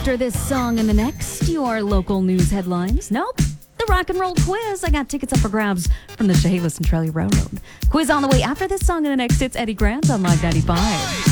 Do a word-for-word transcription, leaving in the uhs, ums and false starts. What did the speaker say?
After this song and the next, your local news headlines. Nope. The rock and roll quiz. I got tickets up for grabs from the Chehalis Centralia Railroad. Quiz on the way after this song and the next. It's Eddie Grant on Live ninety-five.